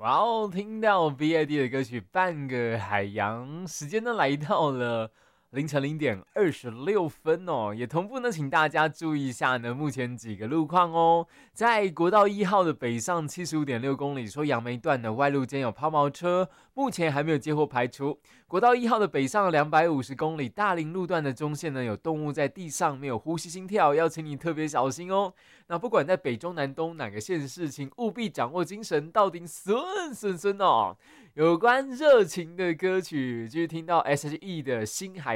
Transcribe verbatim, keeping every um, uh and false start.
哇哦，听到 B I D 的歌曲《半个海洋》，时间呢来到了凌晨零点二十六分哦，也同步呢，请大家注意一下呢，目前几个路况哦，在国道一号的北上七十五点六公里，说杨梅段的外路间有抛锚车，目前还没有接获排除。国道一号的北上两百五十公里，大林路段的中线呢有动物在地上没有呼吸心跳，要请你特别小心哦。那不管在北中南东哪个县市，请务必掌握精神，到底顺顺顺哦。有关热情的歌曲，就是听到 S H E 的星海。